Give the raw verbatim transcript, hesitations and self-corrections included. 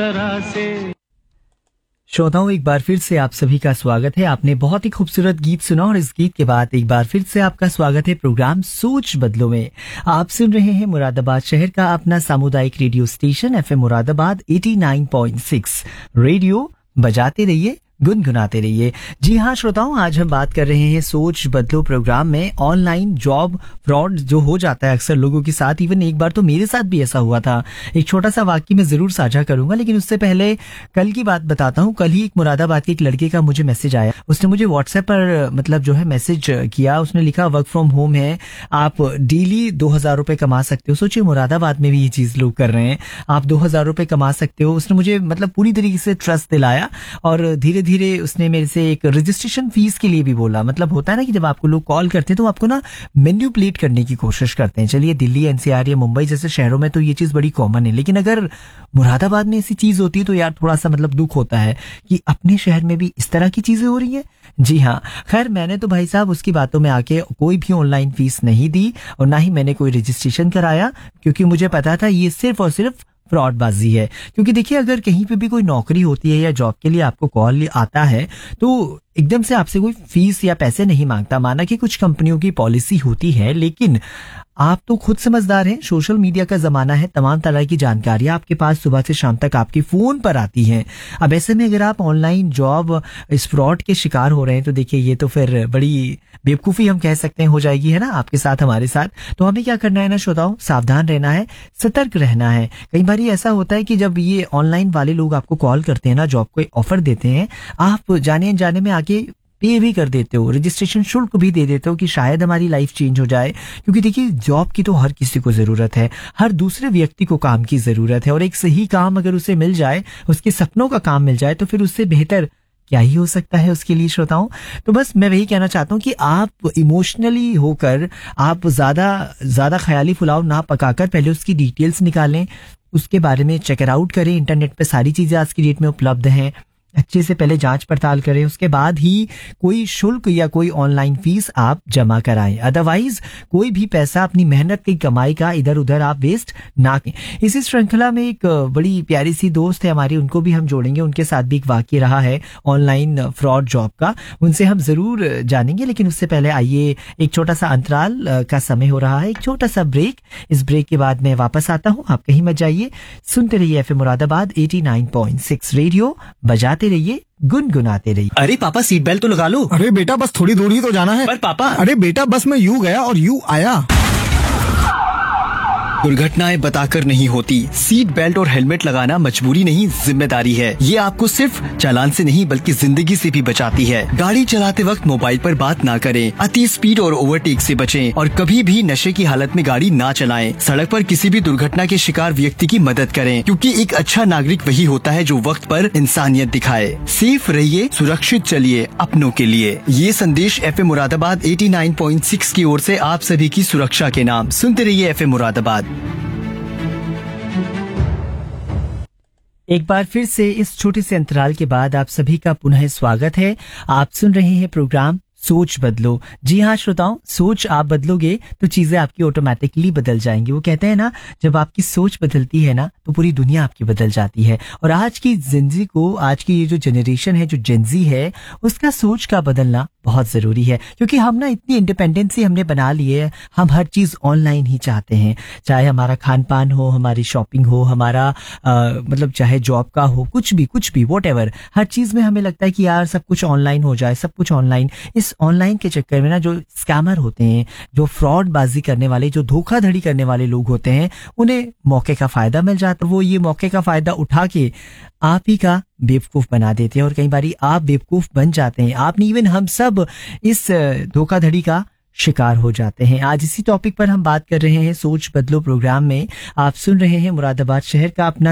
श्रोताओं, एक बार फिर से आप सभी का स्वागत है। आपने बहुत ही खूबसूरत गीत सुना और इस गीत के बाद एक बार फिर से आपका स्वागत है प्रोग्राम सोच बदलो में। आप सुन रहे हैं मुरादाबाद शहर का अपना सामुदायिक radio station FM Moradabad eighty nine point six. Radio बजाते रहिए, गुनगुनाते रहिए। जी हाँ श्रोताओं, आज हम बात कर रहे हैं सोच बदलो प्रोग्राम में ऑनलाइन जॉब फ्रॉड जो हो जाता है अक्सर लोगों के साथ। इवन एक बार तो मेरे साथ भी ऐसा हुआ था। एक छोटा सा वाक्य मैं जरूर साझा करूंगा, लेकिन उससे पहले कल की बात बताता हूँ। कल ही एक मुरादाबाद के एक लड़के का मुझे मैसेज आया। उसने मुझे व्हाट्सएप पर मतलब जो है मैसेज किया। उसने लिखा वर्क फ्रॉम होम है, आप डेली दो हजार रुपए कमा सकते हो। सोचिए मुरादाबाद में भी ये चीज लोग कर रहे हैं, आप दो हजार रुपए कमा सकते हो। उसने मुझे मतलब पूरी तरीके से ट्रस्ट दिलाया और धीरे धीरे उसने मेरे से एक रजिस्ट्रेशन फीस के लिए भी बोला। मतलब होता है ना कि जब आपको लोग कॉल करते हैं तो आपको ना मैनिपुलेट करने की कोशिश करते हैं। चलिए दिल्ली, एनसीआर या मुंबई जैसे शहरों में तो ये चीज बड़ी कॉमन है, लेकिन अगर मुरादाबाद में ऐसी चीज होती है तो यार थोड़ा सा मतलब दुख होता है कि अपने शहर में भी इस तरह की चीजें हो रही हैं। जी हाँ, खैर मैंने तो भाई साहब उसकी बातों में आके कोई भी ऑनलाइन फीस नहीं दी और ना ही मैंने कोई रजिस्ट्रेशन कराया, क्योंकि मुझे पता था ये सिर्फ और सिर्फ फ्रॉडबाजी है। क्योंकि देखिए अगर कहीं पे भी कोई नौकरी होती है या जॉब के लिए आपको कॉल आता है तो एकदम से आपसे कोई फीस या पैसे नहीं मांगता। माना कि कुछ कंपनियों की पॉलिसी होती है, लेकिन आप तो खुद समझदार हैं, सोशल मीडिया का जमाना है, तमाम तरह की जानकारियां आपके पास सुबह से शाम तक आपके फोन पर आती हैं। अब ऐसे में अगर आप ऑनलाइन जॉब इस फ्रॉड के शिकार हो रहे हैं तो देखिए ये तो फिर बड़ी बेवकूफी हम कह सकते हैं हो जाएगी, है ना, आपके साथ हमारे साथ। तो हमें क्या करना है ना श्रोताओं, सावधान रहना है, सतर्क रहना है। कई बार ऐसा होता है कि जब ये ऑनलाइन वाले लोग आपको कॉल करते हैं ना, जॉब को ऑफर देते हैं, आप जाने अनजाने में आके पे भी कर देते हो, रजिस्ट्रेशन शुल्क भी दे देते हो कि शायद हमारी लाइफ चेंज हो जाए। क्योंकि देखिए जॉब की तो हर किसी को जरूरत है, हर दूसरे व्यक्ति को काम की जरूरत है, और एक सही काम अगर उसे मिल जाए, उसके सपनों का काम मिल जाए, तो फिर उससे बेहतर क्या ही हो सकता है उसके लिए श्रोताओं। तो बस मैं वही कहना चाहता हूँ कि आप इमोशनली होकर आप ज्यादा ज्यादा ख्याली पुलाव ना पकाकर पहले उसकी डिटेल्स निकालें, उसके बारे में चेक आउट करें। इंटरनेट पे सारी चीजें आज की डेट में उपलब्ध हैं, अच्छे से पहले जांच पड़ताल करें, उसके बाद ही कोई शुल्क या कोई ऑनलाइन फीस आप जमा कराएं। अदरवाइज कोई भी पैसा अपनी मेहनत की कमाई का इधर उधर आप वेस्ट ना करें। इसी श्रृंखला में एक बड़ी प्यारी सी दोस्त है हमारी, उनको भी हम जोड़ेंगे। उनके साथ भी एक वाकया रहा है ऑनलाइन फ्रॉड जॉब का, उनसे हम जरूर जानेंगे। लेकिन उससे पहले आइए, एक छोटा सा अंतराल का समय हो रहा है, एक छोटा सा ब्रेक। इस ब्रेक के बाद मैं वापस आता हूँ, आप कहीं मत जाइए, सुनते रहिए FM Moradabad eighty nine point six. Radio बजाते रहिए, गुनगुनाते रहिए। अरे पापा सीट बेल्ट तो लगा लो। अरे बेटा बस थोड़ी दूर ही तो जाना है। पर पापा। अरे बेटा बस मैं यूं गया और यूं आया। दुर्घटनाएं बताकर नहीं होती, सीट बेल्ट और हेलमेट लगाना मजबूरी नहीं जिम्मेदारी है। ये आपको सिर्फ चालान से नहीं बल्कि जिंदगी से भी बचाती है। गाड़ी चलाते वक्त मोबाइल पर बात ना करें, अति स्पीड और ओवरटेक से बचें और कभी भी नशे की हालत में गाड़ी ना चलाएं। सड़क पर किसी भी दुर्घटना के शिकार व्यक्ति की मदद करें, क्योंकि एक अच्छा नागरिक वही होता है जो वक्त पर इंसानियत दिखाए। सेफ रहिए, सुरक्षित चलिए अपनों के लिए। ये संदेश FM Moradabad eighty nine point six की ओर से आप सभी की सुरक्षा के नाम। सुनते रहिए एफएम मुरादाबाद। एक बार फिर से इस छोटे से अंतराल के बाद आप सभी का पुनः स्वागत है। आप सुन रहे हैं प्रोग्राम सोच बदलो। जी हाँ श्रोताओं, सोच आप बदलोगे तो चीजें आपकी ऑटोमेटिकली बदल जाएंगी। वो कहते हैं ना, जब आपकी सोच बदलती है ना तो पूरी दुनिया आपकी बदल जाती है। और आज की जिंदगी को, आज की ये जो जनरेशन है, जो जेनजी है, उसका सोच का बदलना बहुत जरूरी है। क्योंकि हम ना इतनी इंडिपेंडेंसी हमने बना ली है, हम हर चीज ऑनलाइन ही चाहते हैं। चाहे हमारा खान पान हो, हमारी शॉपिंग हो, हमारा आ, मतलब चाहे जॉब का हो, कुछ भी कुछ भी वॉट एवर, हर चीज में हमें लगता है कि यार सब कुछ ऑनलाइन हो जाए, सब कुछ ऑनलाइन। इस ऑनलाइन के चक्कर में ना जो स्कैमर होते हैं, जो फ्रॉड बाजी करने वाले, जो धोखाधड़ी करने वाले लोग होते हैं, उन्हें मौके का फायदा मिल जाता है। वो ये मौके का फायदा उठा के आप ही का बेवकूफ बना देते हैं और कई बारी आप बेवकूफ बन जाते हैं। आप नहीं, इवन हम सब इस धोखाधड़ी का शिकार हो जाते हैं। आज इसी टॉपिक पर हम बात कर रहे हैं सोच बदलो प्रोग्राम में। आप सुन रहे हैं मुरादाबाद शहर का अपना